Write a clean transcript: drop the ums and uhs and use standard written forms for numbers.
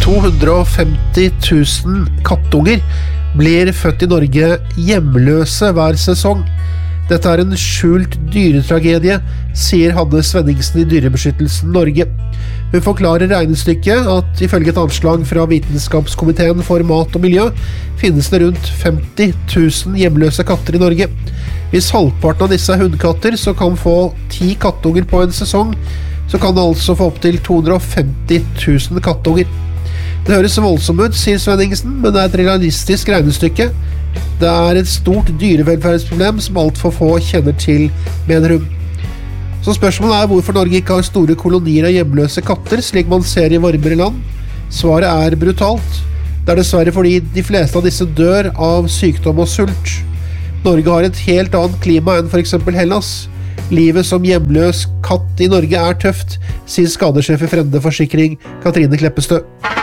250 000 kattunger blir født i Norge hjemløse hver sesong. Dette er en skjult dyretragedie, sier Hanne Svenningsen i Dyrebeskyttelsen Norge. Hun forklarer regnestykket at ifølge et anslag fra Vitenskapskomiteen for mat og miljø finnes det rundt 50 000 hjemløse katter i Norge. Hvis halvparten av disse er hundkatter, så kan få 10 kattunger på en sesong, så kan det altså få opp til 250 000 kattunger. Det høres voldsomt ut, sier Svenningsen, men det er et realistisk regnestykke. Det er et stort dyrevelferdsproblem som alt for få kjenner til, mener hun. Så spørsmålet er hvorfor Norge ikke har store kolonier av hjemløse katter, slik man ser i varmere land. Svaret er brutalt. Det er dessverre fordi de fleste av disse dør av sykdom og sult. Norge har et helt annet klima enn for eksempel Hellas. Livet som hjemløs katt i Norge er tøft, sier skadesjef i Frende Forsikring, Katrine Kleppestø.